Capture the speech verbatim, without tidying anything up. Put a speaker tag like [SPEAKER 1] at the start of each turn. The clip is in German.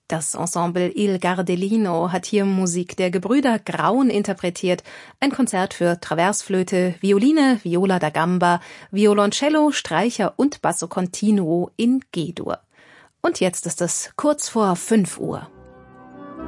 [SPEAKER 1] Das Ensemble Il Gardelino hat hier Musik der Gebrüder Graun interpretiert, ein Konzert für Traversflöte, Violine, Viola da Gamba, Violoncello, Streicher und Basso Continuo in G-Dur. Und jetzt ist es kurz vor fünf Uhr.